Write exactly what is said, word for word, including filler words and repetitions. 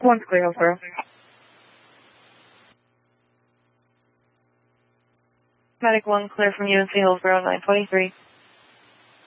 One's clear, Hillsborough. Medic one clear from U N C Hillsborough, nine twenty-three.